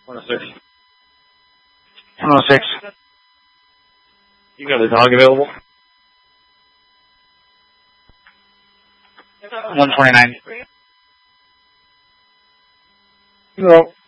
106. 106. You got the dog available? 129. No.